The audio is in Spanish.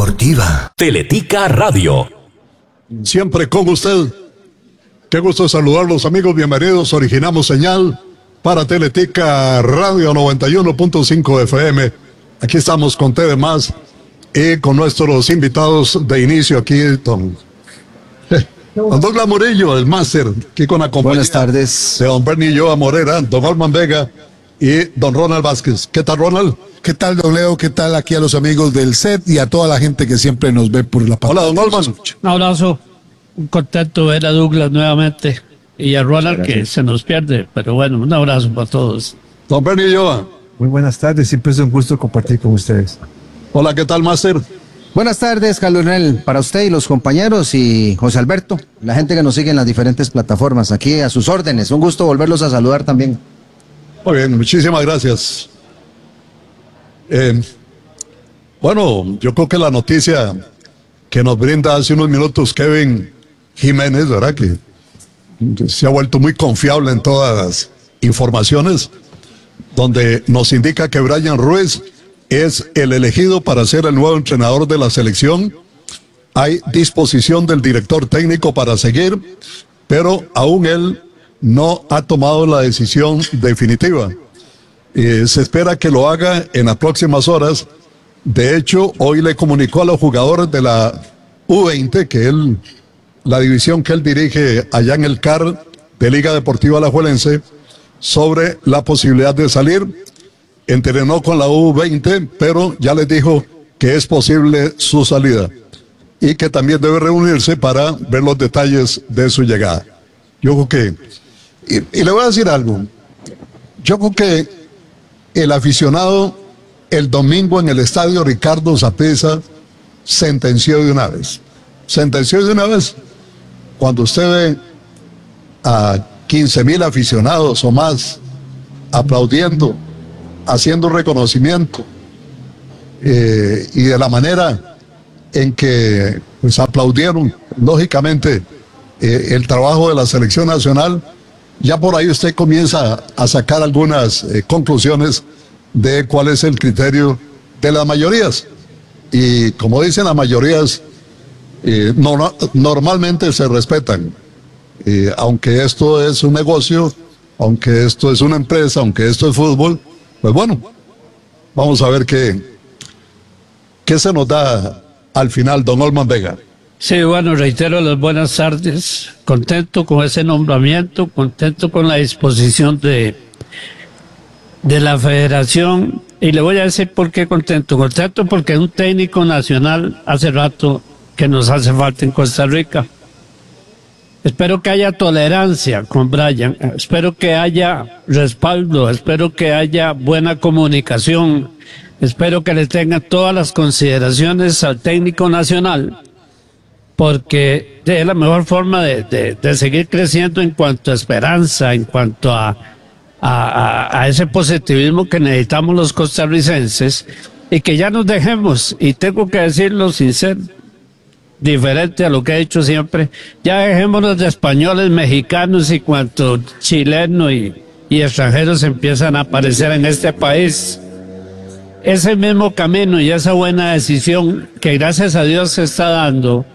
deportiva. Teletica Radio. Siempre con usted. Qué gusto saludarlos, amigos. Bienvenidos. Originamos señal para Teletica Radio 91.5 FM. Aquí estamos con TV Más y con nuestros invitados de inicio aquí, don Douglas Murillo, el máster, aquí con la compañía. Buenas tardes. De don Bernie Joa Morera, don Olman Vega y don Ronald Vázquez. ¿Qué tal, Ronald? ¿Qué tal, don Leo? ¿Qué tal aquí a los amigos del set y a toda la gente que siempre nos ve por la pantalla? Hola, don Olman. Un abrazo. Contento de ver a Douglas nuevamente y a Ronald, que se nos pierde, pero bueno, un abrazo para todos. Don Bernie Joa. Muy buenas tardes, siempre es un gusto compartir con ustedes. Hola, ¿qué tal, máster? Buenas tardes, Carlos Leonel, para usted y los compañeros y José Alberto, la gente que nos sigue en las diferentes plataformas, aquí a sus órdenes. Un gusto volverlos a saludar también. Muy bien, muchísimas gracias. Bueno, yo creo que la noticia que nos brinda hace unos minutos Kevin Jiménez, ¿verdad? Que se ha vuelto muy confiable en todas las informaciones, donde nos indica que Brian Ruiz es el elegido para ser el nuevo entrenador de la selección. Hay disposición del director técnico para seguir, pero aún él no ha tomado la decisión definitiva. Se espera que lo haga en las próximas horas. De hecho, hoy le comunicó a los jugadores de la U20, la división que él dirige allá en el CAR de Liga Deportiva Alajuelense, sobre la posibilidad de salir. Entrenó con la U20, pero ya les dijo que es posible su salida y que también debe reunirse para ver los detalles de su llegada. Yo creo que, y le voy a decir algo, yo creo que el aficionado el domingo en el estadio Ricardo Saprissa sentenció de una vez. Sentenció de una vez. Cuando usted ve a 15,000 aficionados o más aplaudiendo, haciendo reconocimiento, y de la manera en que pues aplaudieron, lógicamente, el trabajo de la selección nacional, ya por ahí usted comienza a sacar algunas conclusiones de cuál es el criterio de las mayorías. Y como dicen las mayorías, normalmente se respetan. Aunque esto es un negocio, aunque esto es una empresa, aunque esto es fútbol, pues bueno, vamos a ver qué se nos da al final, don Olman Vega. Sí, bueno, reitero las buenas tardes. Contento con ese nombramiento, contento con la disposición de la federación. Y le voy a decir por qué contento. Contento porque un técnico nacional hace rato que nos hace falta en Costa Rica. Espero que haya tolerancia con Brian, espero que haya respaldo, espero que haya buena comunicación, espero que le tenga todas las consideraciones al técnico nacional, porque es la mejor forma de seguir creciendo en cuanto a esperanza, en cuanto a ese positivismo que necesitamos los costarricenses, y que ya nos dejemos, y tengo que decirlo sincero, diferente a lo que he dicho siempre, ya dejémonos de españoles, mexicanos y cuanto chilenos y extranjeros empiezan a aparecer en este país. Ese mismo camino y esa buena decisión que gracias a Dios se está dando,